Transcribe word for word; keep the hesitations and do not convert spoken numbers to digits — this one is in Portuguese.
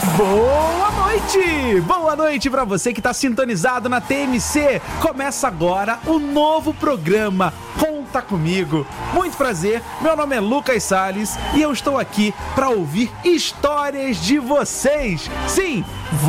Boa noite! Boa noite pra você que tá sintonizado na T M C. Começa agora o novo programa Conta Comigo. Muito prazer, meu nome é Lucas Salles e eu estou aqui pra ouvir histórias de vocês. Sim,